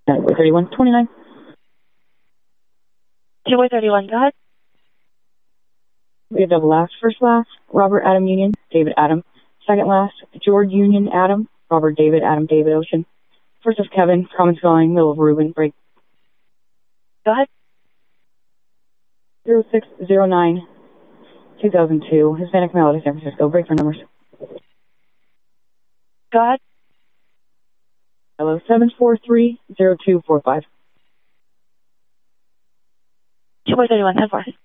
3129. 2-31, go ahead. We have double last. First last, Robert Adam Union, David Adam. Second last, George Union Adam, Robert David Adam David Ocean. First of Kevin, common spelling, middle of Ruben, break. Go ahead. 0609 2002, Hispanic Melody, San Francisco. Break for numbers. Go ahead. Hello, 743-0245. 2-31, 10-4.